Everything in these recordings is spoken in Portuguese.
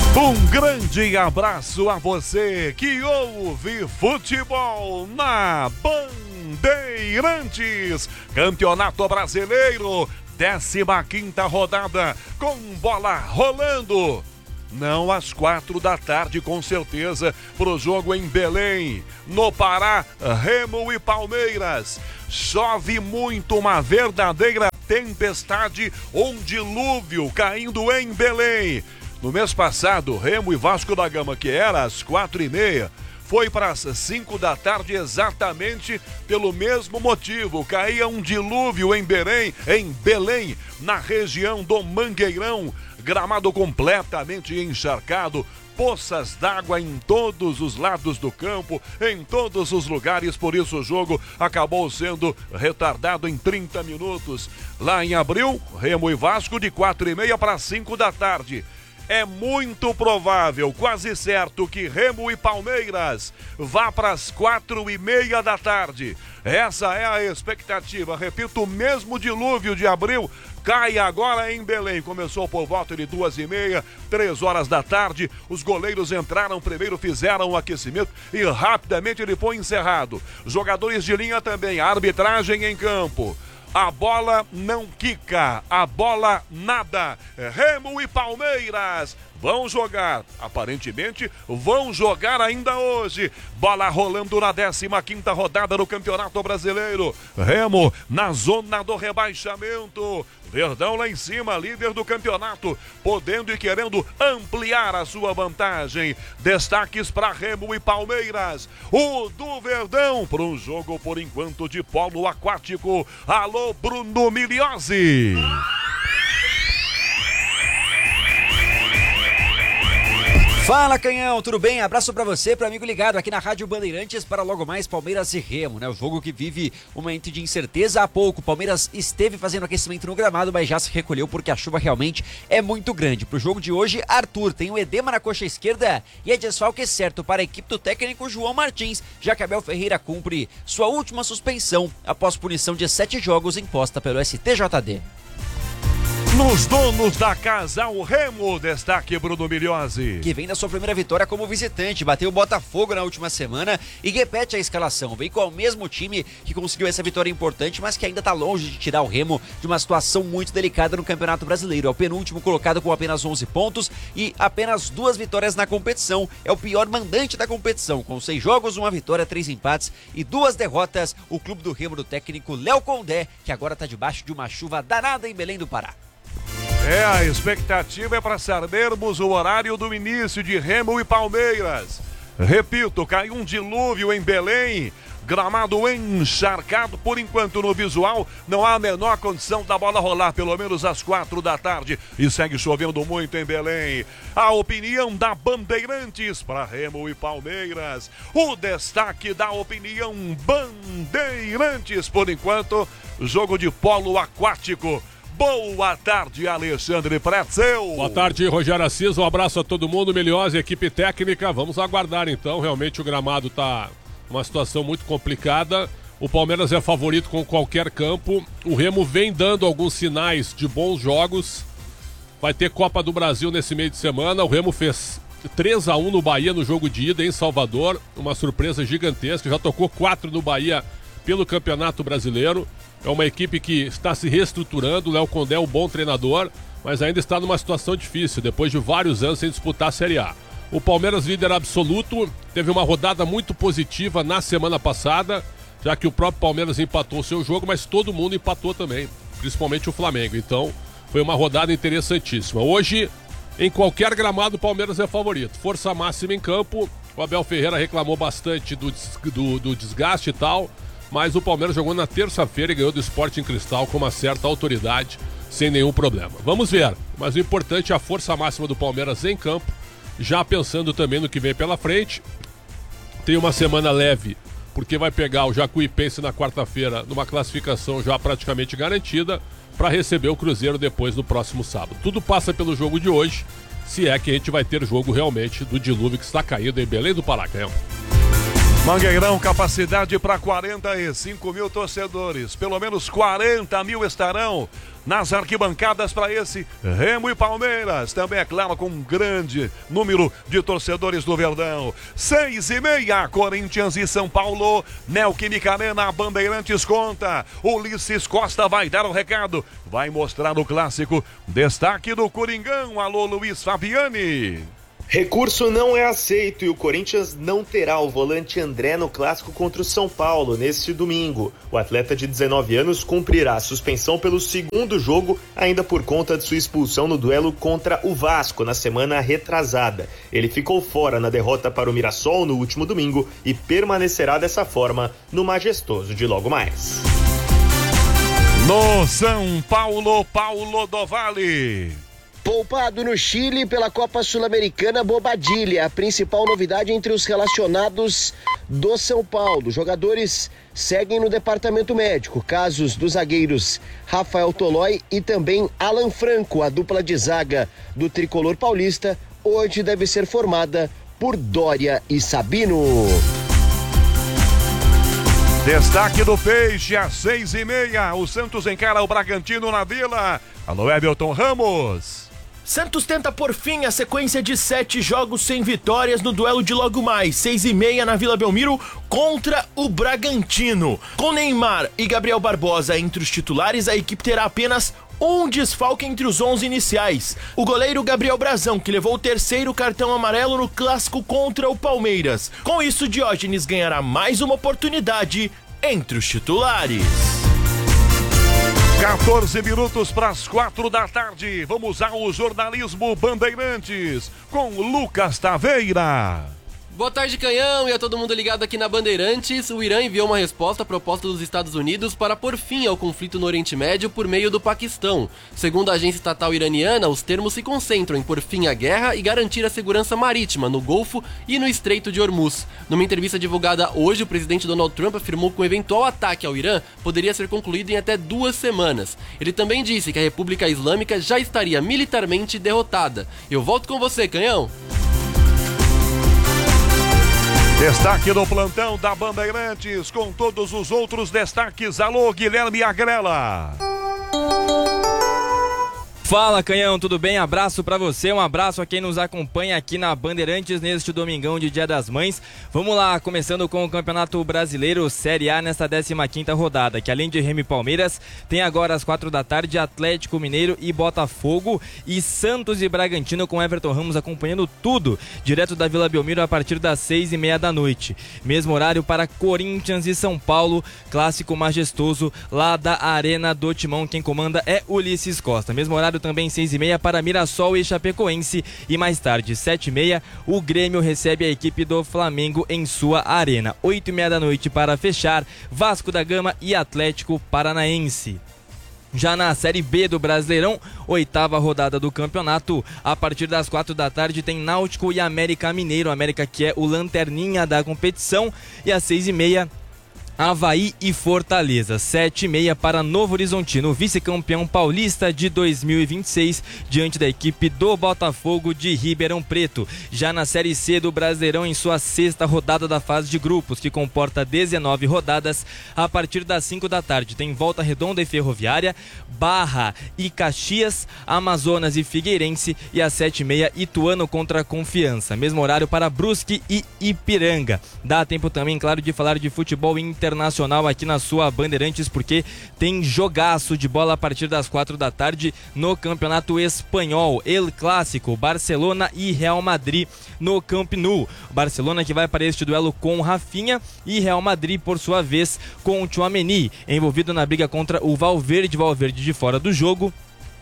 Um grande abraço a você que ouve futebol na Bandeirantes. Campeonato Brasileiro, 15ª rodada, com bola rolando. Não às 4h com certeza, pro jogo em Belém. No Pará, Remo e Palmeiras. Chove muito, uma verdadeira tempestade, um dilúvio caindo em Belém. No mês passado, Remo e Vasco da Gama, que era às 4h30, foi para as 5h exatamente pelo mesmo motivo. Caía um dilúvio em Belém, na região do Mangueirão. Gramado completamente encharcado, poças d'água em todos os lados do campo, em todos os lugares. Por isso o jogo acabou sendo retardado em 30 minutos. Lá em Abril, Remo e Vasco de 4h30 para 5h. É muito provável, quase certo, que Remo e Palmeiras vá para as 4h30. Essa é a expectativa. Repito, o mesmo dilúvio de Abril cai agora em Belém. Começou por volta de 2h30, 3h. Os goleiros entraram primeiro, fizeram o aquecimento e rapidamente ele foi encerrado. Jogadores de linha também, a arbitragem em campo. A bola não quica, a bola nada. Remo e Palmeiras vão jogar, aparentemente vão jogar ainda hoje. Bola rolando na 15ª rodada do Campeonato Brasileiro. Remo na zona do rebaixamento. Verdão lá em cima, líder do campeonato, podendo e querendo ampliar a sua vantagem. Destaques para Remo e Palmeiras. O do Verdão para um jogo, por enquanto, de polo aquático. Alô, Bruno Miliozzi. Fala, Canhão, tudo bem? Abraço pra você, pro amigo ligado aqui na Rádio Bandeirantes para logo mais Palmeiras e Remo, né? O jogo que vive um momento de incerteza há pouco. Palmeiras esteve fazendo aquecimento no gramado, mas já se recolheu porque a chuva realmente é muito grande. Pro jogo de hoje, Arthur tem um edema na coxa esquerda e é desfalque certo para a equipe do técnico João Martins, já que Abel Ferreira cumpre sua última suspensão após punição de 7 jogos imposta pelo STJD. Nos donos da casa, o Remo, destaque Bruno Miliozzi. Que vem da sua primeira vitória como visitante, bateu o Botafogo na última semana e repete a escalação. Vem com o mesmo time que conseguiu essa vitória importante, mas que ainda está longe de tirar o Remo de uma situação muito delicada no Campeonato Brasileiro. É o penúltimo colocado com apenas 11 pontos e apenas 2 vitórias na competição. É o pior mandante da competição, com 6 jogos, 1 vitória, 3 empates e 2 derrotas. O clube do Remo do técnico Léo Condé, que agora está debaixo de uma chuva danada em Belém do Pará. A expectativa é para sabermos o horário do início de Remo e Palmeiras. Repito, caiu um dilúvio em Belém, gramado encharcado. Por enquanto, no visual, não há a menor condição da bola rolar, pelo menos às 4h. E segue chovendo muito em Belém. A opinião da Bandeirantes para Remo e Palmeiras. O destaque da opinião Bandeirantes. Por enquanto, jogo de polo aquático. Boa tarde, Alexandre Pretzel. Boa tarde, Rogério Assis. Um abraço a todo mundo, Miliozzi, equipe técnica. Vamos aguardar então. Realmente o gramado está numa situação muito complicada. O Palmeiras é favorito com qualquer campo. O Remo vem dando alguns sinais de bons jogos. Vai ter Copa do Brasil nesse meio de semana. O Remo fez 3-1 no Bahia no jogo de ida em Salvador. Uma surpresa gigantesca. Já tocou 4 no Bahia pelo Campeonato Brasileiro. É uma equipe que está se reestruturando. O Léo Condé é um bom treinador, mas ainda está numa situação difícil, depois de vários anos sem disputar a Série A. O Palmeiras, líder absoluto, teve uma rodada muito positiva na semana passada, já que o próprio Palmeiras empatou o seu jogo, mas todo mundo empatou também, principalmente o Flamengo. Então, foi uma rodada interessantíssima. Hoje, em qualquer gramado, o Palmeiras é favorito. Força máxima em campo. O Abel Ferreira reclamou bastante do desgaste e tal, mas o Palmeiras jogou na terça-feira e ganhou do Sporting Cristal com uma certa autoridade, sem nenhum problema. Vamos ver, mas o importante é a força máxima do Palmeiras em campo, já pensando também no que vem pela frente. Tem uma semana leve, porque vai pegar o Jacuipense na quarta-feira, numa classificação já praticamente garantida, para receber o Cruzeiro depois no próximo sábado. Tudo passa pelo jogo de hoje, se é que a gente vai ter jogo realmente do dilúvio que está caindo em Belém do Pará. Mangueirão, capacidade para 45 mil torcedores. Pelo menos 40 mil estarão nas arquibancadas para esse Remo e Palmeiras. Também, é claro, com um grande número de torcedores do Verdão. 6h30, Corinthians e São Paulo. Neoquímica Arena, Bandeirantes conta. Ulisses Costa vai dar o recado. Vai mostrar o clássico. Destaque do Coringão. Alô, Luiz Fabiani. Recurso não é aceito e o Corinthians não terá o volante André no clássico contra o São Paulo neste domingo. O atleta de 19 anos cumprirá a suspensão pelo segundo jogo, ainda por conta de sua expulsão no duelo contra o Vasco na semana retrasada. Ele ficou fora na derrota para o Mirassol no último domingo e permanecerá dessa forma no Majestoso de logo mais. No São Paulo, Paulo do Vale. Poupado no Chile pela Copa Sul-Americana, Bobadilha, a principal novidade entre os relacionados do São Paulo. Jogadores seguem no departamento médico, casos dos zagueiros Rafael Tolói e também Alan Franco, a dupla de zaga do tricolor paulista, hoje deve ser formada por Dória e Sabino. Destaque do Peixe às 6h30, o Santos encara o Bragantino na Vila. Alô, Everton Ramos. Santos tenta por fim a sequência de 7 jogos sem vitórias no duelo de logo mais, 6h30 na Vila Belmiro contra o Bragantino. Com Neymar e Gabriel Barbosa entre os titulares, a equipe terá apenas um desfalque entre os 11 iniciais. O goleiro Gabriel Brazão, que levou o terceiro cartão amarelo no clássico contra o Palmeiras. Com isso, Diógenes ganhará mais uma oportunidade entre os titulares. 14 minutos para as 4 da tarde. Vamos ao jornalismo Bandeirantes com Lucas Taveira. Boa tarde, Canhão, e a todo mundo ligado aqui na Bandeirantes. O Irã enviou uma resposta à proposta dos Estados Unidos para pôr fim ao conflito no Oriente Médio por meio do Paquistão. Segundo a agência estatal iraniana, os termos se concentram em pôr fim à guerra e garantir a segurança marítima no Golfo e no Estreito de Hormuz. Numa entrevista divulgada hoje, o presidente Donald Trump afirmou que o eventual ataque ao Irã poderia ser concluído em até 2 semanas. Ele também disse que a República Islâmica já estaria militarmente derrotada. Eu volto com você, Canhão. Destaque do plantão da Bandeirantes, com todos os outros destaques. Alô, Guilherme Agrela. Fala, Canhão, tudo bem? Abraço pra você, um abraço a quem nos acompanha aqui na Bandeirantes neste domingão de Dia das Mães. Vamos lá, começando com o Campeonato Brasileiro Série A nesta 15ª rodada, que além de Remo e Palmeiras, tem agora às 4 da tarde Atlético Mineiro e Botafogo e Santos e Bragantino com Everton Ramos acompanhando tudo, direto da Vila Belmiro a partir das 6h30 da noite. Mesmo horário para Corinthians e São Paulo, clássico majestoso lá da Arena do Timão. Quem comanda é Ulisses Costa. Mesmo horário também 6h30 para Mirassol e Chapecoense e mais tarde 7h30 o Grêmio recebe a equipe do Flamengo em sua arena. 8h30 da noite para fechar Vasco da Gama e Atlético Paranaense. Já na Série B do Brasileirão, 8ª rodada do campeonato, a partir das 4 da tarde tem Náutico e América Mineiro, América que é o lanterninha da competição, e às 6h30 Avaí e Fortaleza. 7h30 para Novo Horizontino, vice-campeão paulista de 2026, diante da equipe do Botafogo de Ribeirão Preto. Já na Série C do Brasileirão, em sua 6ª rodada da fase de grupos, que comporta 19 rodadas, a partir das 5 da tarde tem Volta Redonda e Ferroviária, Barra e Caxias, Amazonas e Figueirense, e às 7h30 Ituano contra Confiança. Mesmo horário para Brusque e Ipiranga. Dá tempo também, claro, de falar de futebol internacional aqui na sua Bandeirantes, porque tem jogaço de bola a partir das 4 da tarde no Campeonato Espanhol. El Clássico, Barcelona e Real Madrid no Camp Nou. Barcelona que vai para este duelo com Rafinha e Real Madrid, por sua vez, com o Tchouaméni, envolvido na briga contra o Valverde de fora do jogo.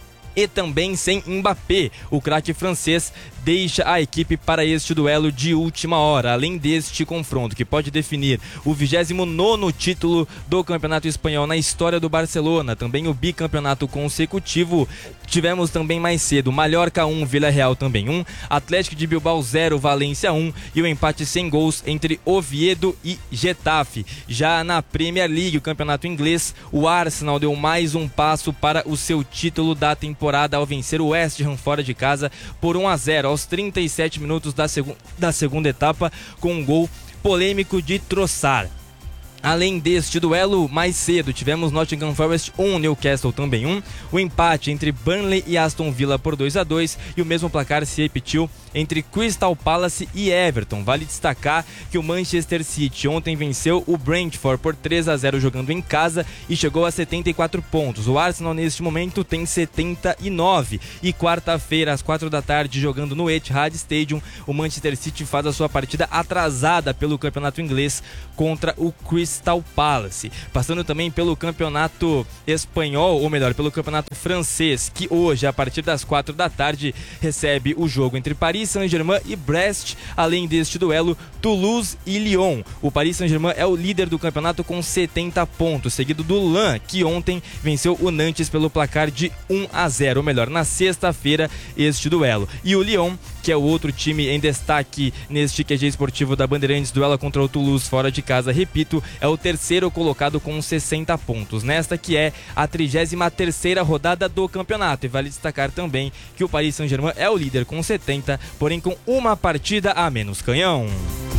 E também sem Mbappé, o craque francês deixa a equipe para este duelo de última hora. Além deste confronto, que pode definir o 29º título do Campeonato Espanhol na história do Barcelona, também o bicampeonato consecutivo, tivemos também mais cedo Mallorca 1, Villarreal também 1, Atlético de Bilbao 0, Valência 1 e o empate sem gols entre Oviedo e Getafe. Já na Premier League, o campeonato inglês, o Arsenal deu mais um passo para o seu título da temporada ao vencer o West Ham fora de casa por 1-0 aos 37 minutos da segunda etapa, com um gol polêmico de Trossard. Além deste duelo, mais cedo tivemos Nottingham Forest 1, Newcastle também 1, o empate entre Burnley e Aston Villa por 2-2 e o mesmo placar se repetiu entre Crystal Palace e Everton. Vale destacar que o Manchester City ontem venceu o Brentford por 3-0 jogando em casa e chegou a 74 pontos. O Arsenal neste momento tem 79 e quarta-feira às 4 da tarde jogando no Etihad Stadium, o Manchester City faz a sua partida atrasada pelo campeonato inglês contra o Crystal Palace. Passando também pelo campeonato espanhol, ou melhor, pelo campeonato francês, que hoje a partir das 4 da tarde recebe o jogo entre Paris Saint-Germain e Brest. Além deste duelo, Toulouse e Lyon. O Paris Saint-Germain é o líder do campeonato com 70 pontos, seguido do Lens, que ontem venceu o Nantes pelo placar de 1-0, ou melhor, na sexta-feira este duelo. E o Lyon, que é o outro time em destaque neste QG esportivo da Bandeirantes, duela contra o Toulouse fora de casa, repito, é o terceiro colocado com 60 pontos, nesta que é a 33ª rodada do campeonato. E vale destacar também que o Paris Saint-Germain é o líder com 70, porém com uma partida a menos. Canhão.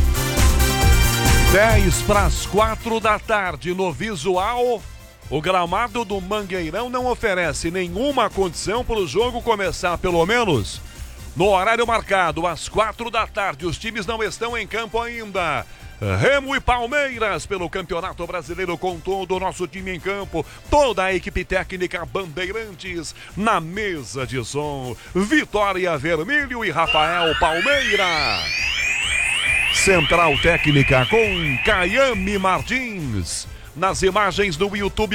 3:10 da tarde no visual. O gramado do Mangueirão não oferece nenhuma condição para o jogo começar pelo menos no horário marcado, às 4 da tarde. Os times não estão em campo ainda. Remo e Palmeiras pelo Campeonato Brasileiro, com todo o nosso time em campo, toda a equipe técnica Bandeirantes na mesa de som. Vitória Vermelho e Rafael Palmeira. Central técnica com Caiame Martins. Nas imagens do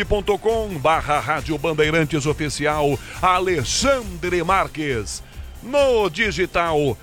youtube.com/Rádio Bandeirantes Oficial, Alexandre Marques. No digital,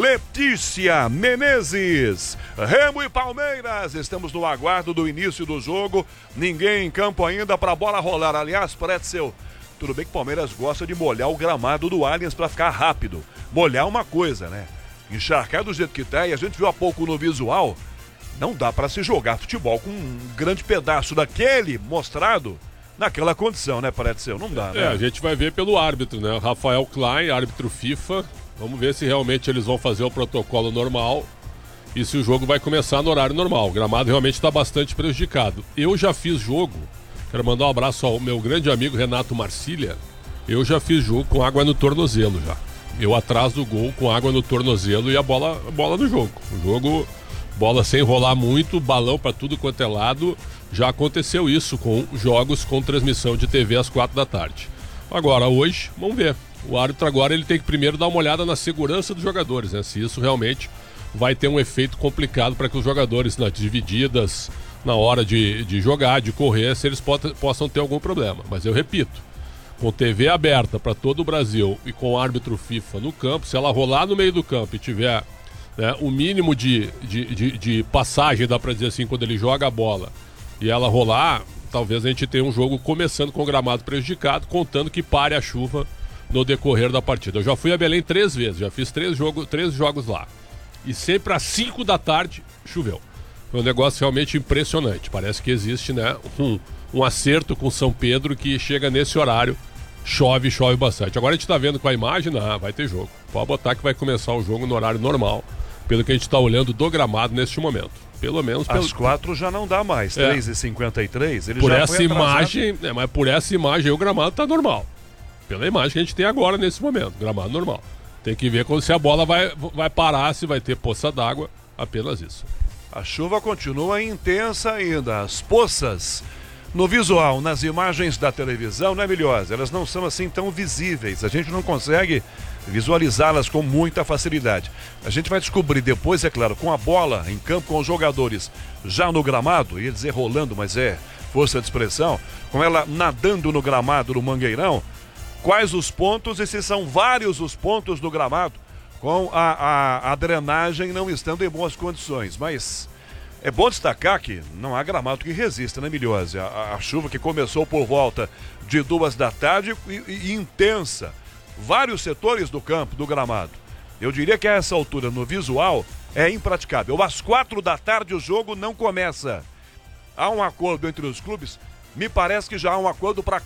Letícia Menezes. Remo e Palmeiras, estamos no aguardo do início do jogo. Ninguém em campo ainda para a bola rolar. Aliás, Pretzel, tudo bem que o Palmeiras gosta de molhar o gramado do Allianz para ficar rápido. Molhar uma coisa, né? Encharcar do jeito que tá, e a gente viu há pouco no visual, não dá para se jogar futebol com um grande pedaço daquele mostrado naquela condição, né, Pretzel? Não dá, né? A gente vai ver pelo árbitro, né? Rafael Klein, árbitro FIFA. Vamos ver se realmente eles vão fazer o protocolo normal e se o jogo vai começar no horário normal. O gramado realmente está bastante prejudicado. Eu já fiz jogo, quero mandar um abraço ao meu grande amigo Renato Marcília. Eu já fiz jogo com água no tornozelo já. Eu atrás do gol com água no tornozelo e a bola no jogo. O jogo, bola sem rolar muito, balão para tudo quanto é lado. Já aconteceu isso com jogos com transmissão de TV às 4 da tarde. Agora, hoje, vamos ver. O árbitro agora ele tem que primeiro dar uma olhada na segurança dos jogadores, né? Se isso realmente vai ter um efeito complicado para que os jogadores nas divididas, na hora de jogar, de correr, se eles possam ter algum problema. Mas eu repito, com TV aberta para todo o Brasil e com o árbitro FIFA no campo, se ela rolar no meio do campo e tiver, né, o mínimo de passagem, dá para dizer assim, quando ele joga a bola, e ela rolar, talvez a gente tenha um jogo começando com o gramado prejudicado, contando que pare a chuva no decorrer da partida. Eu já fui a Belém 3 vezes, já fiz 3 jogos lá. E sempre às 5 da tarde choveu. Foi um negócio realmente impressionante. Parece que existe, né, um acerto com São Pedro que chega nesse horário, chove bastante. Agora a gente tá vendo com a imagem, vai ter jogo. Pode botar que vai começar o jogo no horário normal, pelo que a gente tá olhando do gramado neste momento. Pelo menos às 4 já não dá mais, 3h53, ele por já essa foi imagem, mas por essa imagem aí, o gramado tá normal. Pela imagem que a gente tem agora nesse momento, gramado normal. Tem que ver se a bola vai parar, se vai ter poça d'água, apenas isso. A chuva continua intensa ainda, as poças no visual, nas imagens da televisão, né, Milhosa? Elas não são assim tão visíveis, a gente não consegue visualizá-las com muita facilidade. A gente vai descobrir depois, é claro, com a bola em campo, com os jogadores já no gramado, ia dizer rolando, mas é força de expressão, com ela nadando no gramado do Mangueirão, quais os pontos e se são vários os pontos do gramado, com a drenagem não estando em boas condições. Mas é bom destacar que não há gramado que resista, né, Milhose? A chuva que começou por volta de 2 da tarde e intensa. Vários setores do campo, do gramado. Eu diria que a essa altura, no visual, é impraticável. Às 4 da tarde o jogo não começa. Há um acordo entre os clubes? Me parece que já há um acordo para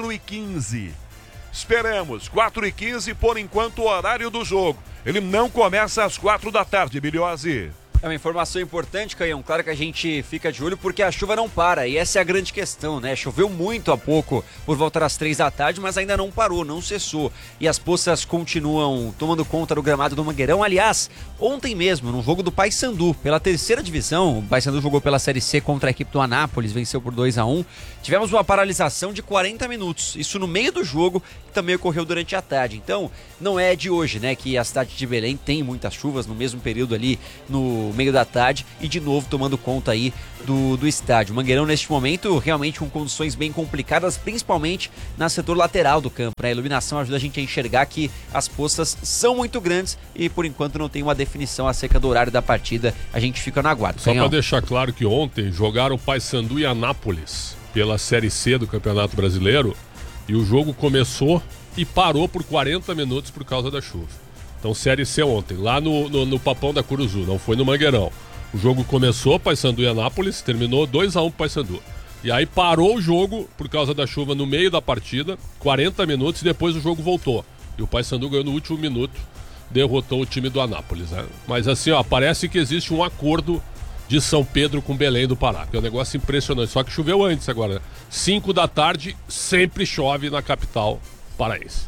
4h15. Esperemos, 4h15 por enquanto o horário do jogo. Ele não começa às 4 da tarde, Bilhose. É uma informação importante, Canhão. Claro que a gente fica de olho porque a chuva não para, e essa é a grande questão, né? Choveu muito há pouco, por volta das 3 da tarde, mas ainda não parou, não cessou. E as poças continuam tomando conta do gramado do Mangueirão. Aliás, ontem mesmo, no jogo do Paysandu, pela 3ª divisão, o Paysandu jogou pela Série C contra a equipe do Anápolis, venceu por 2-1. Tivemos uma paralisação de 40 minutos, isso no meio do jogo, que também ocorreu durante a tarde. Então, não é de hoje, né, que a cidade de Belém tem muitas chuvas no mesmo período ali, no meio da tarde, e de novo tomando conta aí do estádio. Mangueirão neste momento realmente com condições bem complicadas, principalmente no setor lateral do campo, né? A iluminação ajuda a gente a enxergar que as poças são muito grandes e por enquanto não tem uma definição acerca do horário da partida, a gente fica no aguardo. Só para deixar claro que ontem jogaram Paysandu e Anápolis pela Série C do Campeonato Brasileiro e o jogo começou e parou por 40 minutos por causa da chuva. Então, Série C ontem, lá no Papão da Curuzu, não foi no Mangueirão. O jogo começou, Paysandu e Anápolis, terminou 2-1 pro Paysandu. E aí parou o jogo por causa da chuva no meio da partida, 40 minutos, e depois o jogo voltou. E o Paysandu ganhou no último minuto, derrotou o time do Anápolis, né? Mas assim, ó, parece que existe um acordo de São Pedro com Belém do Pará, que é um negócio impressionante. Só que choveu antes agora, né? 5 da tarde, sempre chove na capital paraense.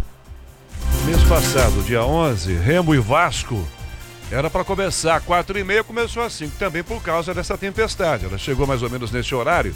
Mês passado, dia 11, Remo e Vasco, era para começar 4h30, começou às 5, também por causa dessa tempestade. Ela chegou mais ou menos nesse horário,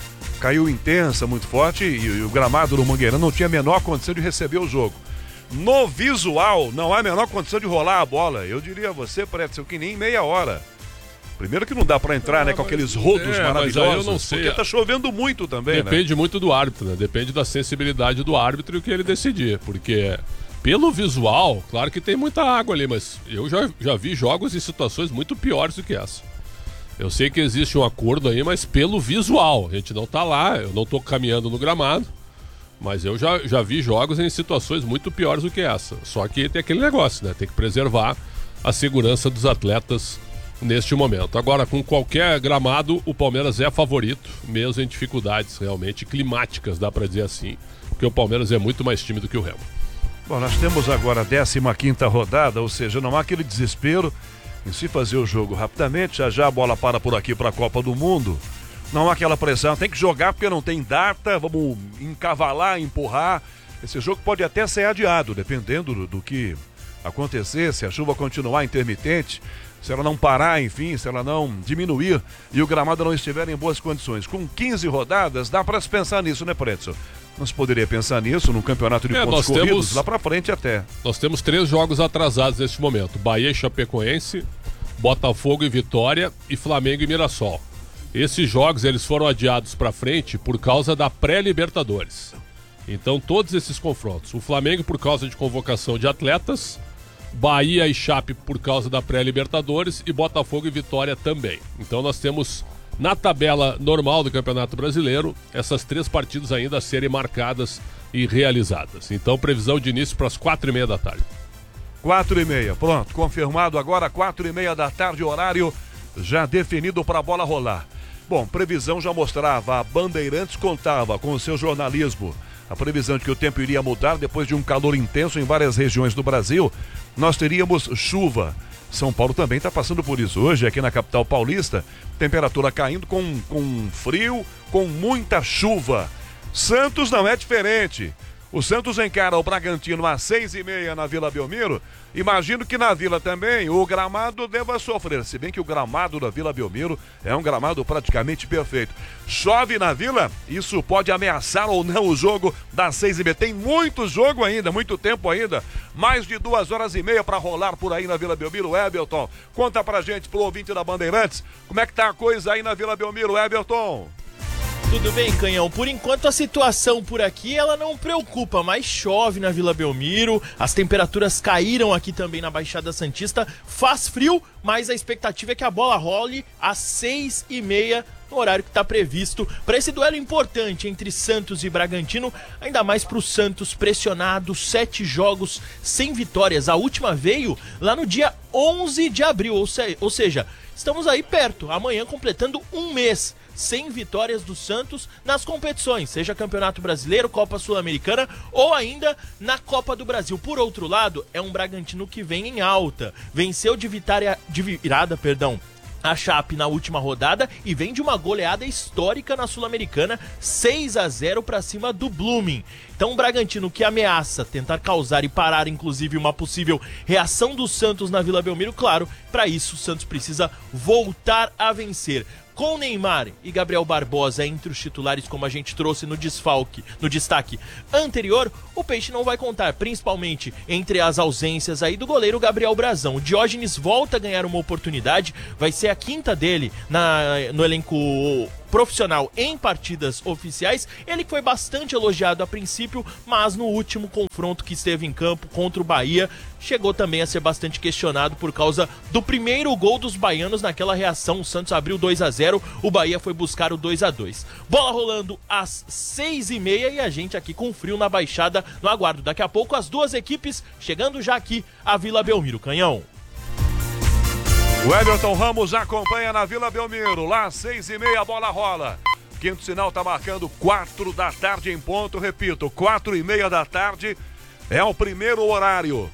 caiu intensa, muito forte, e o gramado do Mangueirão não tinha a menor condição de receber o jogo. No visual, não há a menor condição de rolar a bola. Eu diria a você, Pretzel, que nem meia hora. Primeiro que não dá para entrar, né, com aqueles rodos maravilhosos, mas eu não sei, porque tá chovendo muito também, depende muito do árbitro, né? Depende da sensibilidade do árbitro e o que ele decidir, porque pelo visual, claro que tem muita água ali, mas eu já vi jogos e situações muito piores do que essa. Eu sei que existe um acordo aí, mas pelo visual, a gente não tá lá, eu não tô caminhando no gramado, mas eu já vi jogos em situações muito piores do que essa. Só que tem aquele negócio, né? Tem que preservar a segurança dos atletas neste momento. Agora, com qualquer gramado, o Palmeiras é favorito, mesmo em dificuldades realmente climáticas, dá pra dizer assim, porque o Palmeiras é muito mais tímido que o Remo. Bom, nós temos agora a 15ª rodada, ou seja, não há aquele desespero em se fazer o jogo rapidamente, já a bola para por aqui para a Copa do Mundo, não há aquela pressão, tem que jogar porque não tem data, vamos encavalar, empurrar, esse jogo pode até ser adiado, dependendo do que acontecer, se a chuva continuar intermitente, se ela não parar, enfim, se ela não diminuir e o gramado não estiver em boas condições. Com 15 rodadas, dá para se pensar nisso, né, Pretzel? Não se poderia pensar nisso num campeonato de pontos corridos, lá pra frente até. Nós temos 3 jogos atrasados neste momento. Bahia e Chapecoense, Botafogo e Vitória e Flamengo e Mirassol. Esses jogos eles foram adiados pra frente por causa da pré-Libertadores. Então todos esses confrontos. O Flamengo por causa de convocação de atletas, Bahia e Chape por causa da pré-Libertadores e Botafogo e Vitória também. Então nós temos na tabela normal do Campeonato Brasileiro, essas 3 partidas ainda a serem marcadas e realizadas. Então, previsão de início para as 4h30 da tarde. 4h30, pronto, confirmado agora, 4h30 da tarde, horário já definido para a bola rolar. Bom, previsão já mostrava, a Bandeirantes contava com o seu jornalismo, a previsão de que o tempo iria mudar depois de um calor intenso em várias regiões do Brasil, nós teríamos chuva. São Paulo também está passando por isso. Hoje, aqui na capital paulista, temperatura caindo com frio, com muita chuva. Santos não é diferente. O Santos encara o Bragantino às 6h30 na Vila Belmiro. Imagino que na Vila também o gramado deva sofrer. Se bem que o gramado da Vila Belmiro é um gramado praticamente perfeito. Chove na Vila, isso pode ameaçar ou não o jogo das 6h30. Tem muito jogo ainda, muito tempo ainda. Mais de 2h30 para rolar por aí na Vila Belmiro. Everton, conta pra gente, pro ouvinte da Bandeirantes, como é que tá a coisa aí na Vila Belmiro, Everton? Tudo bem, Canhão? Por enquanto a situação por aqui ela não preocupa, mas chove na Vila Belmiro, as temperaturas caíram aqui também na Baixada Santista, faz frio, mas a expectativa é que a bola role às 6h30 no horário que está previsto para esse duelo importante entre Santos e Bragantino, ainda mais para o Santos pressionado, 7 jogos sem vitórias. A última veio lá no dia 11 de abril, ou seja, estamos aí perto, amanhã completando um mês sem vitórias do Santos nas competições, seja Campeonato Brasileiro, Copa Sul-Americana ou ainda na Copa do Brasil. Por outro lado, é um Bragantino que vem em alta, venceu de virada a Chape na última rodada e vem de uma goleada histórica na Sul-Americana, 6-0 para cima do Blooming. Então o Bragantino, que ameaça tentar causar e parar inclusive uma possível reação do Santos na Vila Belmiro, claro, para isso o Santos precisa voltar a vencer. Com Neymar e Gabriel Barbosa entre os titulares, como a gente trouxe no destaque anterior, o Peixe não vai contar, principalmente entre as ausências aí do goleiro Gabriel Brazão. O Diógenes volta a ganhar uma oportunidade, vai ser a quinta dele no elenco profissional em partidas oficiais. Ele foi bastante elogiado a princípio, mas no último confronto que esteve em campo contra o Bahia, chegou também a ser bastante questionado por causa do primeiro gol dos baianos naquela reação. O Santos abriu 2-0, o Bahia foi buscar o 2-2. Bola rolando às 6h30 e a gente aqui com frio na Baixada no aguardo. Daqui a pouco as duas equipes chegando já aqui à Vila Belmiro. Canhão. O Everton Ramos acompanha na Vila Belmiro, lá às 6h30 a bola rola. Quinto sinal tá marcando 4 da tarde em ponto, repito, 4h30 da tarde é o primeiro horário.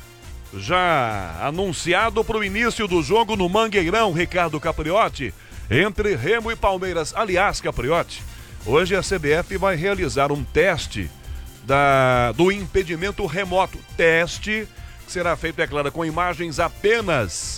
Já anunciado para o início do jogo no Mangueirão, Ricardo Capriotti, entre Remo e Palmeiras. Aliás, Capriotti, hoje a CBF vai realizar um teste do impedimento remoto. Teste que será feito, é claro, com imagens apenas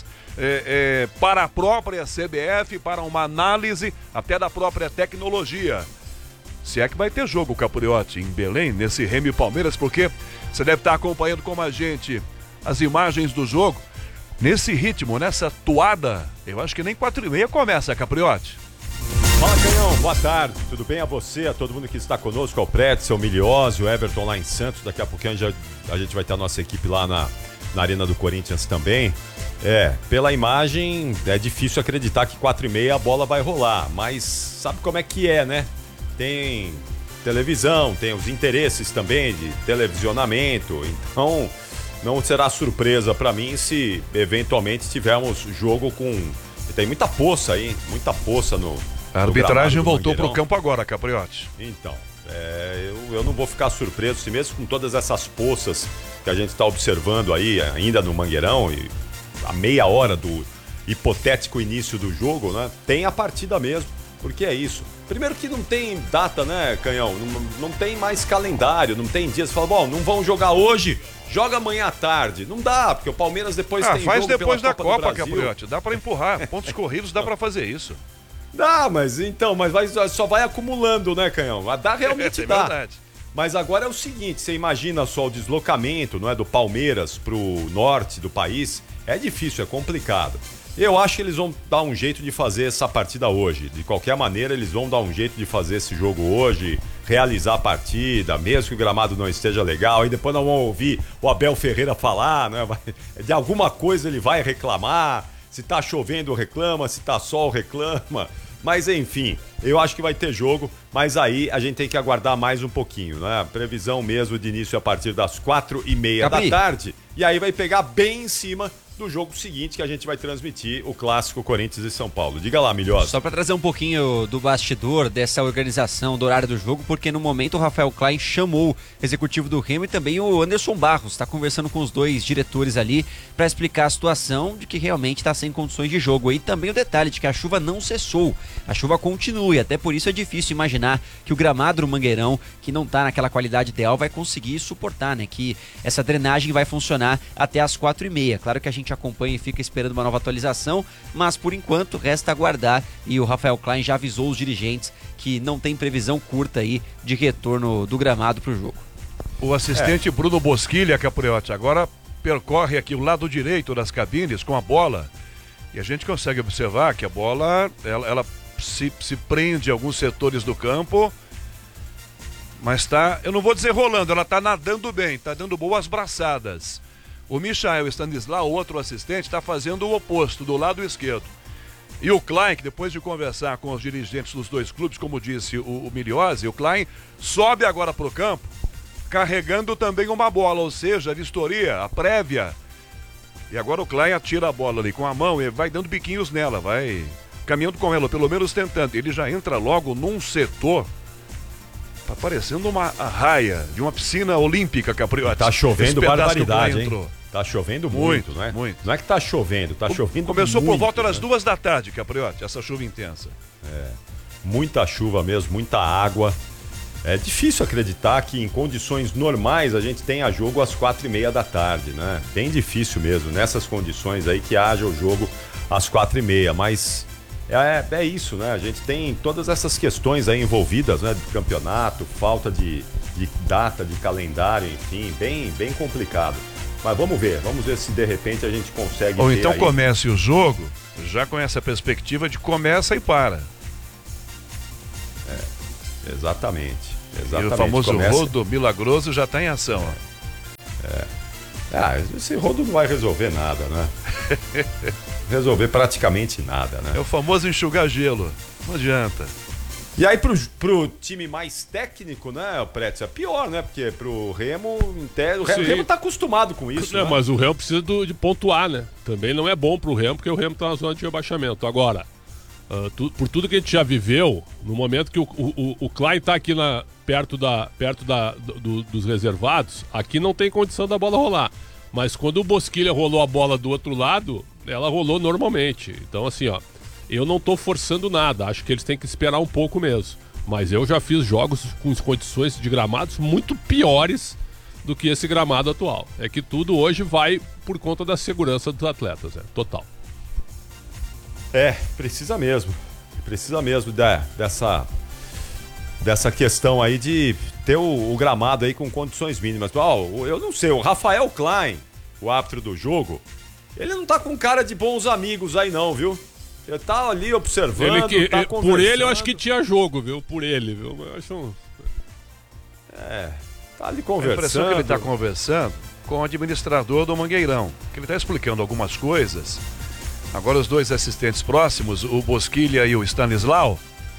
para a própria CBF, para uma análise até da própria tecnologia. Se é que vai ter jogo, Capriotti, em Belém, nesse Remo e Palmeiras, porque você deve estar acompanhando como a gente as imagens do jogo. Nesse ritmo, nessa toada, eu acho que nem 4h30 começa, Capriotti. Fala, Canhão, boa tarde, tudo bem a você, a todo mundo que está conosco, ao Prédio, seu Miliose, o Everton lá em Santos. Daqui a pouquinho a gente vai ter a nossa equipe lá na Arena do Corinthians também. Pela imagem é difícil acreditar que 4h30 a bola vai rolar, mas sabe como é que é, né? Tem televisão, tem os interesses também de televisionamento, então não será surpresa para mim se eventualmente tivermos jogo com... Tem muita poça aí, muita poça no... A arbitragem voltou pro campo agora, Capriotti. Então, eu não vou ficar surpreso se mesmo com todas essas poças que a gente está observando aí ainda no Mangueirão e a meia hora do hipotético início do jogo, né? Tem a partida mesmo, porque é isso. Primeiro que não tem data, né, Canhão? Não tem mais calendário, não tem dias. Você fala, bom, não vão jogar hoje, joga amanhã à tarde. Não dá, porque o Palmeiras depois tem faz jogo depois pela da Copa, Capriotti. Dá pra empurrar, pontos corridos, dá pra fazer isso. Dá, mas só vai acumulando, né, Canhão? Dá, realmente dá. Verdade. Mas agora é o seguinte, você imagina só o deslocamento, não é, do Palmeiras pro norte do país, é difícil, é complicado. Eu acho que eles vão dar um jeito de fazer essa partida hoje. De qualquer maneira, eles vão dar um jeito de fazer esse jogo hoje, realizar a partida, mesmo que o gramado não esteja legal. E depois nós vamos ouvir o Abel Ferreira falar, né? De alguma coisa ele vai reclamar. Se tá chovendo, reclama. Se tá sol, reclama. Mas enfim, eu acho que vai ter jogo, mas aí a gente tem que aguardar mais um pouquinho, né? A previsão mesmo de início a partir das 4h30 da tarde. E aí vai pegar bem em cima do jogo seguinte que a gente vai transmitir, o clássico Corinthians e São Paulo. Diga lá, Milhosa. Só para trazer um pouquinho do bastidor dessa organização do horário do jogo, porque no momento o Rafael Klein chamou o executivo do Remo e também o Anderson Barros, está conversando com os dois diretores ali para explicar a situação de que realmente está sem condições de jogo. E também o detalhe de que a chuva não cessou, a chuva continua, e até por isso é difícil imaginar que o gramado do Mangueirão, que não está naquela qualidade ideal, vai conseguir suportar, né? Que essa drenagem vai funcionar até as 4h30. Claro que a gente acompanha e fica esperando uma nova atualização, mas por enquanto resta aguardar, e o Rafael Klein já avisou os dirigentes que não tem previsão curta aí de retorno do gramado para o jogo. O assistente Bruno Bosquilha, Capriotti, agora percorre aqui o lado direito das cabines com a bola, e a gente consegue observar que a bola ela se prende em alguns setores do campo, mas eu não vou dizer rolando, ela está nadando bem, está dando boas braçadas. O Michael Stanislau, outro assistente, está fazendo o oposto, do lado esquerdo. E o Klein, que depois de conversar com os dirigentes dos dois clubes, como disse o Miliose, o Klein sobe agora para o campo, carregando também uma bola, ou seja, a vistoria, a prévia. E agora o Klein atira a bola ali com a mão e vai dando biquinhos nela, vai caminhando com ela, pelo menos tentando. Ele já entra logo num setor. Tá parecendo uma raia de uma piscina olímpica, Capriotti. Tá chovendo barbaridade, hein? Tá chovendo muito, né? Muito. Não é que tá chovendo, tá chovendo Começou muito, por volta das né? 2 da tarde, Capriotti, essa chuva intensa. Muita chuva mesmo, muita água. É difícil acreditar que em condições normais a gente tenha jogo às 4h30 da tarde, né? Bem difícil mesmo, nessas condições aí que haja o jogo às 4h30, mas é isso, né? A gente tem todas essas questões aí envolvidas, né? De campeonato, falta de data, de calendário, enfim, bem complicado. Mas vamos ver se de repente a gente consegue Ou ter então aí... comece o jogo já com essa perspectiva de começa e para. Exatamente. E o famoso Começa... rodo milagroso já está em ação. Esse rodo não vai resolver nada, né? Resolver praticamente nada, né? É o famoso enxugar gelo. Não adianta. E aí pro time mais técnico, né, o Pretz, é pior, né? Porque pro Remo, o Remo tá acostumado com isso, né? Mas o Remo precisa de pontuar, né? Também não é bom pro Remo, porque o Remo tá na zona de rebaixamento. Agora, por tudo que a gente já viveu, no momento que o Klein tá aqui perto dos reservados, aqui não tem condição da bola rolar. Mas quando o Bosquilha rolou a bola do outro lado, ela rolou normalmente. Então, assim, ó, eu não tô forçando nada. Acho que eles têm que esperar um pouco mesmo. Mas eu já fiz jogos com condições de gramados muito piores do que esse gramado atual. É que tudo hoje vai por conta da segurança dos atletas, total. Precisa mesmo dessa questão aí de ter o gramado aí com condições mínimas. Eu não sei, o Rafael Klein, o árbitro do jogo, ele não tá com cara de bons amigos aí não, viu? Ele tá ali observando, tá conversando. Por ele eu acho que tinha jogo, viu? Por ele, viu? Eu acho... tá ali conversando. A impressão que ele tá conversando com o administrador do Mangueirão, que ele tá explicando algumas coisas. Agora os dois assistentes próximos, o Bosquilha e o Stanislau,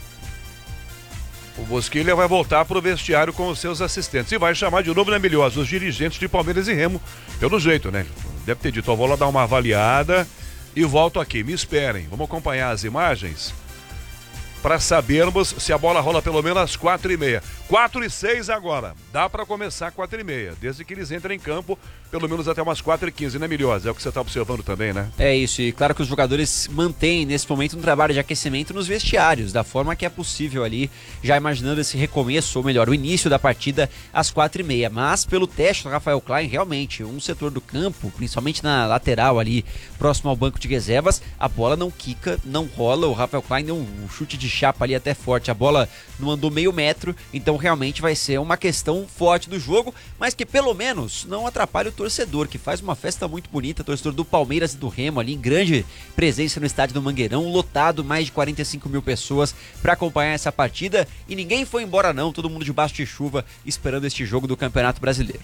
o Bosquilha vai voltar para o vestiário com os seus assistentes e vai chamar de novo, né, Melhores, os dirigentes de Palmeiras e Remo, pelo jeito, né? Deve ter dito, vou lá dar uma avaliada e volto aqui, me esperem. Vamos acompanhar as imagens para sabermos se a bola rola pelo menos às 4h30. 4h06 agora, dá para começar 4h30, desde que eles entrem em campo, pelo menos até umas 4h15, né, Milhosa? É o que você está observando também, né? É isso, e claro que os jogadores mantêm nesse momento um trabalho de aquecimento nos vestiários, da forma que é possível ali, já imaginando esse recomeço, ou melhor, o início da partida às 4h30. Mas pelo teste do Rafael Klein, realmente, um setor do campo, principalmente na lateral ali, próximo ao banco de reservas, a bola não quica, não rola. O Rafael Klein deu um chute de chapa ali até forte, a bola não andou meio metro, então realmente vai ser uma questão forte do jogo, mas que pelo menos não atrapalha o torcedor, que faz uma festa muito bonita, torcedor do Palmeiras e do Remo ali, em grande presença no estádio do Mangueirão, lotado, mais de 45 mil pessoas para acompanhar essa partida, e ninguém foi embora não, todo mundo debaixo de chuva, esperando este jogo do Campeonato Brasileiro.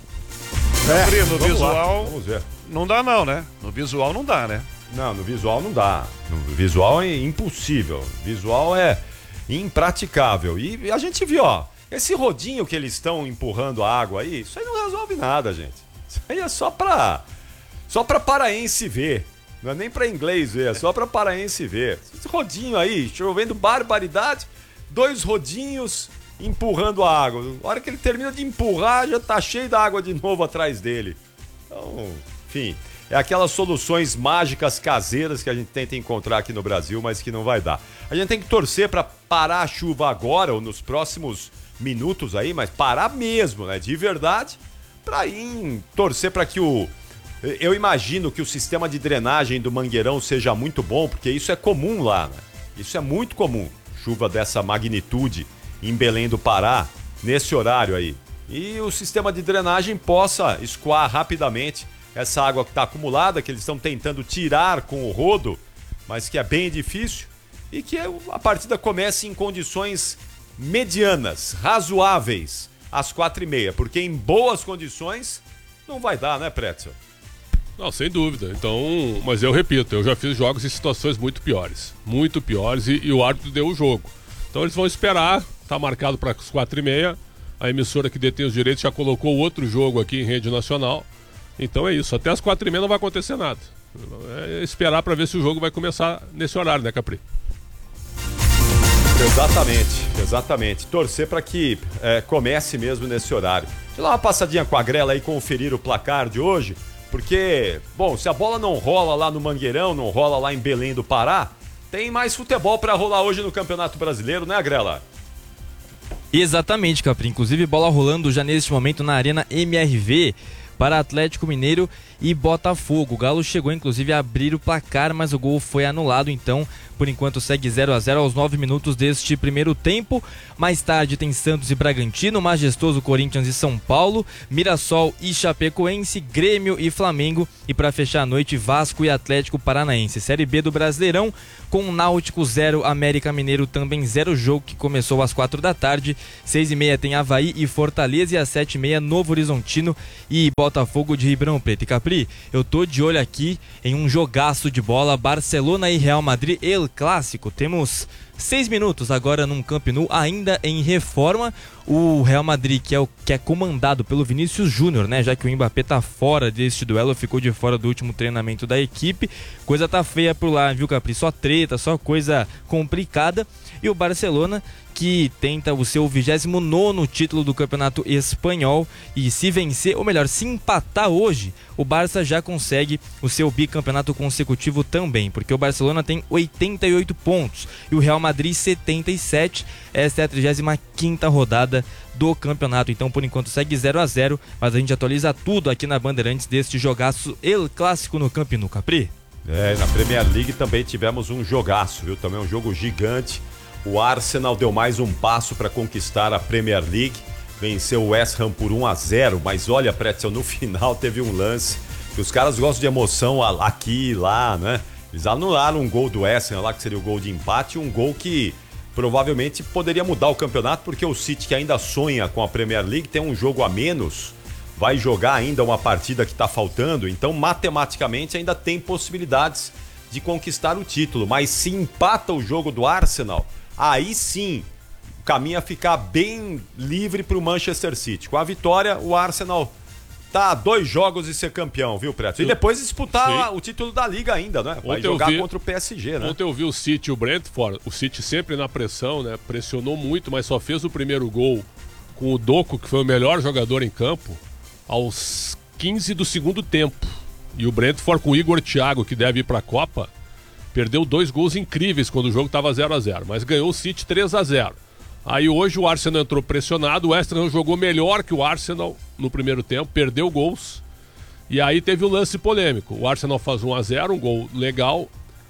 No visual, vamos ver. Não dá não, né? No visual não dá, né? Não, no visual não dá. No visual é impossível. O visual é impraticável. E a gente viu, ó, esse rodinho que eles estão empurrando a água aí, isso aí não resolve nada, gente. Isso aí é só pra paraense ver. Não é nem pra inglês ver, é só pra paraense ver. Esse rodinho aí, chovendo barbaridade, 2 rodinhos empurrando a água. Na hora que ele termina de empurrar, já tá cheio da água de novo atrás dele. Então, enfim, é aquelas soluções mágicas caseiras que a gente tenta encontrar aqui no Brasil, mas que não vai dar. A gente tem que torcer para parar a chuva agora ou nos próximos minutos aí, mas parar mesmo, né? De verdade, para ir torcer para que eu imagino que o sistema de drenagem do Mangueirão seja muito bom, porque isso é comum lá, né? Isso é muito comum. Chuva dessa magnitude em Belém do Pará, nesse horário aí. E o sistema de drenagem possa escoar rapidamente essa água que está acumulada, que eles estão tentando tirar com o rodo, mas que é bem difícil, e que a partida comece em condições medianas, razoáveis, às 4h30, porque em boas condições não vai dar, né, Pretzel? Não, sem dúvida. Então, mas eu repito, eu já fiz jogos em situações muito piores, e o árbitro deu o jogo. Então eles vão esperar, tá marcado para as 4h30, a emissora que detém os direitos já colocou outro jogo aqui em rede nacional. Então é isso, até as 4h30 não vai acontecer nada. É esperar para ver se o jogo vai começar nesse horário, né, Capri? Exatamente. Torcer para que comece mesmo nesse horário. Deixa eu dar uma passadinha com a grela aí, conferir o placar de hoje. Porque, bom, se a bola não rola lá no Mangueirão, não rola lá em Belém do Pará, tem mais futebol pra rolar hoje no Campeonato Brasileiro, né, Agrela? Exatamente, Capri. Inclusive, bola rolando já neste momento na Arena MRV para Atlético Mineiro e Botafogo. O Galo chegou, inclusive, a abrir o placar, mas o gol foi anulado. Então, por enquanto, segue 0-0 aos 9 minutos deste primeiro tempo. Mais tarde tem Santos e Bragantino, Majestoso, Corinthians e São Paulo, Mirassol e Chapecoense, Grêmio e Flamengo. E para fechar a noite, Vasco e Atlético Paranaense. Série B do Brasileirão, com Náutico 0, América Mineiro também 0, jogo que começou às 4 da tarde. 6h30 tem Avaí e Fortaleza, e às 7h30 Novo Horizontino e Botafogo de Ribeirão Preto. E Capri, eu tô de olho aqui em um jogaço de bola, Barcelona e Real Madrid, El Clássico. Temos 6 minutos agora num Camp Nou, ainda em reforma. O Real Madrid, que é comandado pelo Vinícius Júnior, né? Já que o Mbappé tá fora deste duelo, ficou de fora do último treinamento da equipe. Coisa tá feia por lá, viu, Capri? Só treta, só coisa complicada. E o Barcelona, que tenta o seu 29º título do Campeonato Espanhol, e se vencer, ou melhor, se empatar hoje, o Barça já consegue o seu bicampeonato consecutivo também, porque o Barcelona tem 88 pontos e o Real Madrid 77. Esta é a 35ª rodada do campeonato. Então, por enquanto, segue 0-0, mas a gente atualiza tudo aqui na Bandeirantes deste jogaço El Clássico no Camp Nou, Capri. Na Premier League também tivemos um jogaço, viu? Também um jogo gigante. O Arsenal deu mais um passo para conquistar a Premier League, venceu o West Ham por 1-0, mas olha, Pretzel, no final teve um lance que os caras gostam de emoção aqui e lá, né? Eles anularam um gol do West Ham lá, que seria o gol de empate, um gol que provavelmente poderia mudar o campeonato, porque o City, que ainda sonha com a Premier League, tem um jogo a menos, vai jogar ainda uma partida que está faltando, então matematicamente ainda tem possibilidades de conquistar o título, mas se empata o jogo do Arsenal, aí sim o caminho a ficar bem livre para o Manchester City. Com a vitória, o Arsenal tá a 2 jogos de ser campeão, viu, Preto? E depois disputar o título da Liga ainda, né? Vai jogar contra o PSG, né? Ontem eu vi o City e o Brentford, o City sempre na pressão, né? Pressionou muito, mas só fez o primeiro gol com o Doku, que foi o melhor jogador em campo, aos 15 do segundo tempo. E o Brentford, com o Igor Thiago, que deve ir para a Copa, perdeu 2 gols incríveis quando o jogo estava 0-0, mas ganhou o City 3-0. Aí hoje o Arsenal entrou pressionado, o West Ham jogou melhor que o Arsenal no primeiro tempo, perdeu gols, e aí teve um lance polêmico. O Arsenal faz 1-0, um gol legal,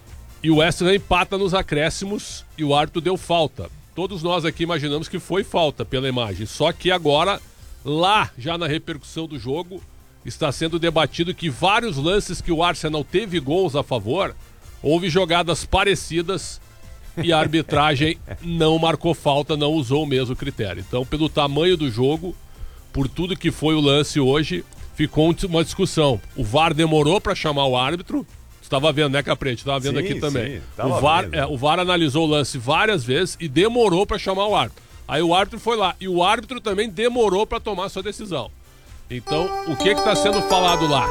e o West Ham empata nos acréscimos e o árbitro deu falta. Todos nós aqui imaginamos que foi falta pela imagem, só que agora, lá já na repercussão do jogo, está sendo debatido que vários lances que o Arsenal teve gols a favor, houve jogadas parecidas e a arbitragem não marcou falta, não usou o mesmo critério. Então, pelo tamanho do jogo, por tudo que foi o lance hoje, ficou uma discussão. O VAR demorou para chamar o árbitro. Você estava vendo, né, Caprete? Estava vendo aqui também. O VAR analisou o lance várias vezes e demorou para chamar o árbitro. Aí o árbitro foi lá e o árbitro também demorou para tomar sua decisão. Então, o que está sendo falado lá?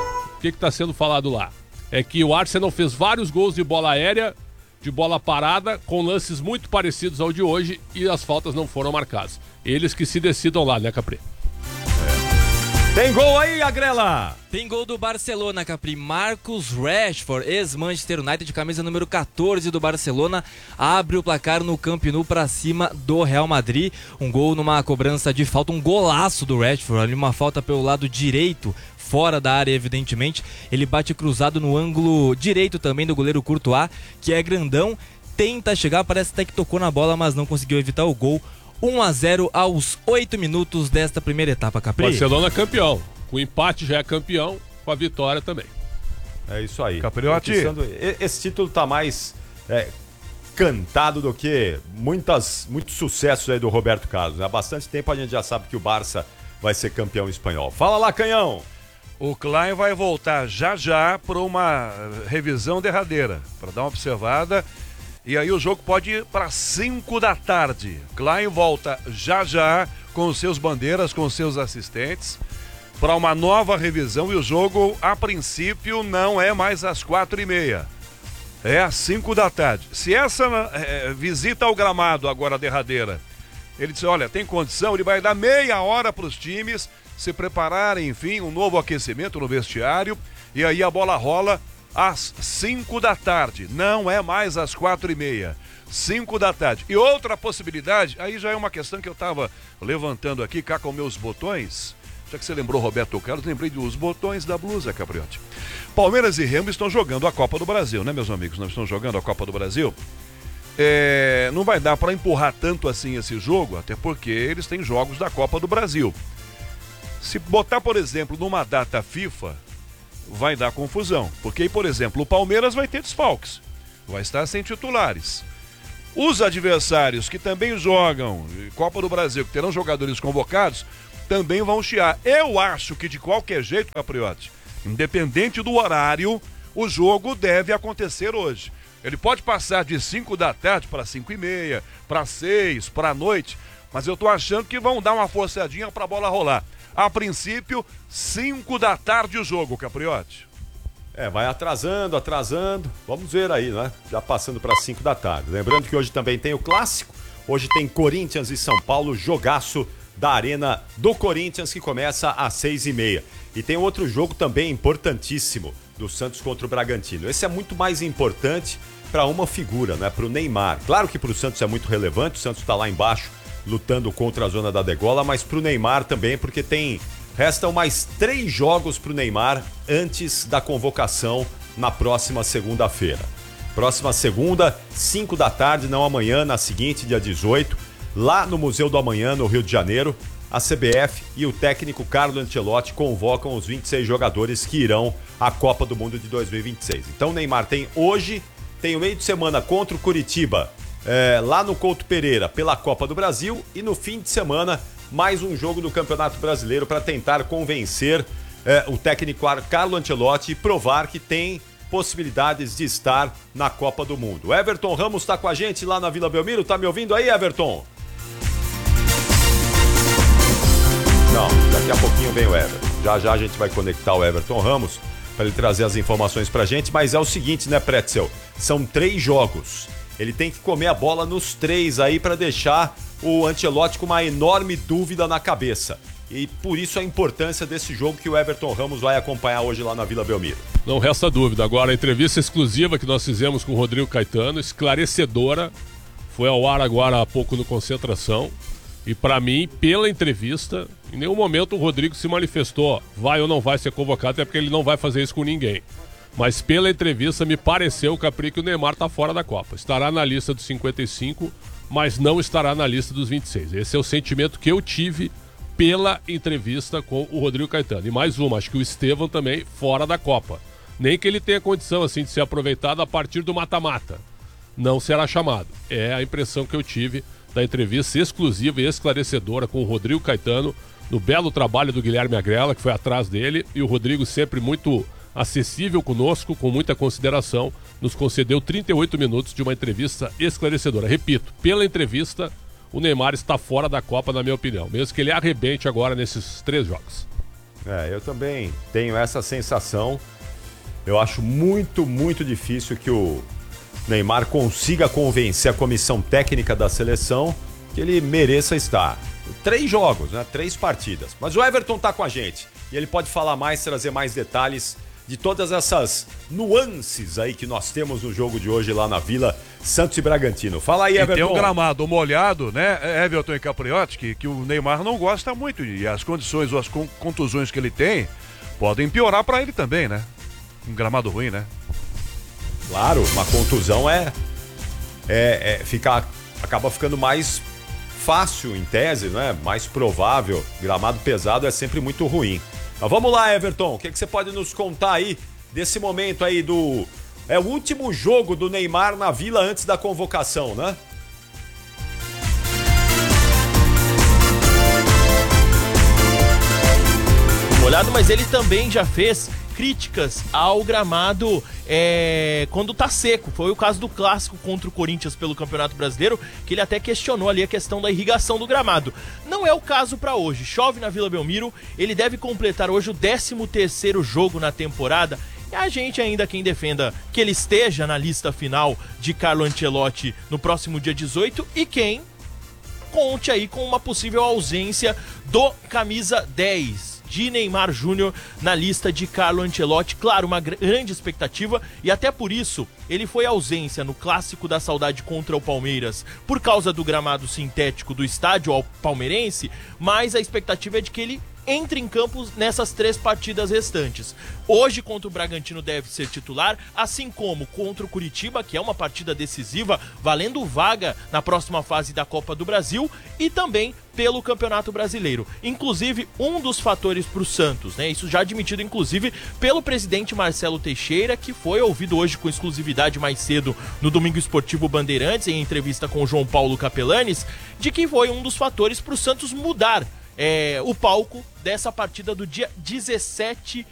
É que o Arsenal fez vários gols de bola aérea, de bola parada, com lances muito parecidos ao de hoje, e as faltas não foram marcadas. Eles que se decidam lá, né, Capri? Tem gol aí, Agrela! Tem gol do Barcelona, Capri. Marcus Rashford, ex-Manchester United, camisa número 14 do Barcelona, abre o placar no Camp Nou para cima do Real Madrid. Um gol numa cobrança de falta, um golaço do Rashford, ali uma falta pelo lado direito, fora da área, evidentemente. Ele bate cruzado no ângulo direito também do goleiro Courtois, que é grandão, tenta chegar, parece até que tocou na bola, mas não conseguiu evitar o gol. 1-0 aos 8 minutos desta primeira etapa, Capri. Barcelona campeão. Com o empate já é campeão, com a vitória também. É isso aí. Capriotti. Esse título tá mais cantado do que muitos sucessos aí do Roberto Carlos. Há bastante tempo a gente já sabe que o Barça vai ser campeão espanhol. Fala lá, Canhão! O Klein vai voltar já para uma revisão derradeira, para dar uma observada. E aí o jogo pode ir para 5 da tarde. Klein volta já com os seus bandeiras, com os seus assistentes, para uma nova revisão. E o jogo, a princípio, não é mais às 4h30. É às 5 da tarde. Se essa visita ao gramado agora derradeira, ele disse, olha, tem condição, ele vai dar meia hora para os times se prepararem, enfim, um novo aquecimento no vestiário. E aí a bola rola às 5 da tarde, não é mais às 4h30. 5 da tarde. E outra possibilidade, aí já é uma questão que eu estava levantando aqui, cá com meus botões. Já que você lembrou Roberto Carlos, lembrei dos botões da blusa, Capriotti. Palmeiras e Remo estão jogando a Copa do Brasil, né, meus amigos? Nós estamos jogando a Copa do Brasil. Não vai dar para empurrar tanto assim esse jogo, até porque eles têm jogos da Copa do Brasil. Se botar, por exemplo, numa data FIFA, vai dar confusão. Porque aí, por exemplo, o Palmeiras vai ter desfalques, vai estar sem titulares. Os adversários que também jogam Copa do Brasil, que terão jogadores convocados, também vão chiar. Eu acho que de qualquer jeito, Capriotti, independente do horário, o jogo deve acontecer hoje. Ele pode passar de 5 da tarde para 5h30, para 6, para a noite, mas eu tô achando que vão dar uma forçadinha para a bola rolar. A princípio, 5 da tarde o jogo, Capriotti. Vai atrasando. Vamos ver aí, né? Já passando para 5 da tarde. Lembrando que hoje também tem o clássico. Hoje tem Corinthians e São Paulo, jogaço da Arena do Corinthians, que começa às 6h30. E tem outro jogo também importantíssimo, do Santos contra o Bragantino. Esse é muito mais importante para uma figura, né? Para o Neymar. Claro que para o Santos é muito relevante, o Santos está lá embaixo lutando contra a zona da degola, mas para o Neymar também, porque restam mais 3 jogos para o Neymar antes da convocação na próxima segunda-feira. Próxima segunda, 5 da tarde, não amanhã, na seguinte, dia 18, lá no Museu do Amanhã, no Rio de Janeiro, a CBF e o técnico Carlo Ancelotti convocam os 26 jogadores que irão à Copa do Mundo de 2026. Então o Neymar tem hoje, tem o meio de semana contra o Curitiba, lá no Couto Pereira, pela Copa do Brasil, e no fim de semana mais um jogo do Campeonato Brasileiro para tentar convencer o técnico Carlo Ancelotti e provar que tem possibilidades de estar na Copa do Mundo. O Everton Ramos está com a gente lá na Vila Belmiro. Tá me ouvindo aí, Everton? Não, daqui a pouquinho vem o Everton. Já a gente vai conectar o Everton Ramos para ele trazer as informações pra gente, mas é o seguinte, né, Pretzel? São 3 jogos. Ele tem que comer a bola nos 3 aí para deixar o Ancelotti com uma enorme dúvida na cabeça. E por isso a importância desse jogo que o Everton Ramos vai acompanhar hoje lá na Vila Belmiro. Não resta dúvida. Agora, a entrevista exclusiva que nós fizemos com o Rodrigo Caetano, esclarecedora, foi ao ar agora há pouco no Concentração. E para mim, pela entrevista, em nenhum momento o Rodrigo se manifestou, vai ou não vai ser convocado, até porque ele não vai fazer isso com ninguém. Mas pela entrevista me pareceu, Capri, que o Neymar está fora da Copa. Estará na lista dos 55, mas não estará na lista dos 26. Esse é o sentimento que eu tive pela entrevista com o Rodrigo Caetano. E mais uma, acho que o Estevão também fora da Copa. Nem que ele tenha condição assim de ser aproveitado a partir do mata-mata. Não será chamado. É a impressão que eu tive da entrevista exclusiva e esclarecedora com o Rodrigo Caetano, no belo trabalho do Guilherme Agrela, que foi atrás dele, e o Rodrigo sempre muito acessível conosco, com muita consideração, nos concedeu 38 minutos de uma entrevista esclarecedora. Repito, pela entrevista, o Neymar está fora da Copa, na minha opinião, mesmo que ele arrebente agora nesses 3 jogos. Eu também tenho essa sensação. Eu acho muito, muito difícil que o Neymar consiga convencer a comissão técnica da seleção que ele mereça estar. 3 jogos, né? 3 partidas. Mas o Everton tá com a gente e ele pode falar mais, trazer mais detalhes de todas essas nuances aí que nós temos no jogo de hoje lá na Vila, Santos e Bragantino. Fala aí, Everton. E tem um gramado molhado, né, Everton e Capriotti, que o Neymar não gosta muito, e as condições ou as contusões que ele tem podem piorar para ele também, né? Um gramado ruim, né? Claro, uma contusão acaba ficando mais fácil em tese, né? Mais provável. Gramado pesado é sempre muito ruim. Mas vamos lá, Everton, o que você pode nos contar aí desse momento aí do... É o último jogo do Neymar na Vila antes da convocação, né? Molhado, mas ele também já fez críticas ao gramado quando tá seco. Foi o caso do clássico contra o Corinthians pelo Campeonato Brasileiro, que ele até questionou ali a questão da irrigação do gramado. Não é o caso para hoje. Chove na Vila Belmiro, ele deve completar hoje o 13º jogo na temporada. E a gente ainda quem defenda que ele esteja na lista final de Carlo Ancelotti no próximo dia 18 e quem conte aí com uma possível ausência do camisa 10 de Neymar Júnior na lista de Carlo Ancelotti. Claro, uma grande expectativa e até por isso ele foi ausência no Clássico da Saudade contra o Palmeiras por causa do gramado sintético do estádio ao palmeirense, mas a expectativa é de que ele entre em campo nessas 3 partidas restantes. Hoje contra o Bragantino deve ser titular, assim como contra o Curitiba, que é uma partida decisiva, valendo vaga na próxima fase da Copa do Brasil e também pelo Campeonato Brasileiro. Inclusive, um dos fatores para o Santos, né? Isso já admitido, inclusive, pelo presidente Marcelo Teixeira, que foi ouvido hoje com exclusividade mais cedo no Domingo Esportivo Bandeirantes, em entrevista com o João Paulo Capelanes, de que foi um dos fatores para o Santos mudar o palco dessa partida do dia 17